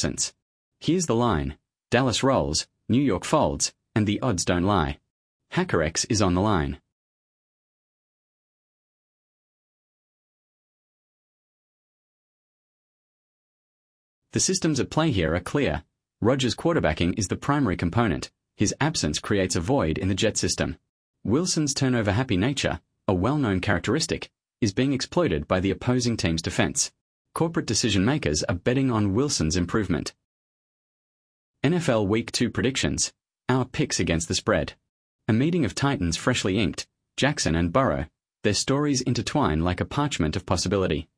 absence. Here's the line: Dallas rolls, New York folds, and the odds don't lie. HackerX is on the line. The systems at play here are clear. Rodgers' quarterbacking is the primary component. His absence creates a void in the Jet system. Wilson's turnover-happy nature, a well-known characteristic, is being exploited by the opposing team's defense. Corporate decision-makers are betting on Wilson's improvement. NFL Week 2 predictions. Our picks against the spread. A meeting of titans freshly inked, Jackson and Burrow. Their stories intertwine like a parchment of possibility.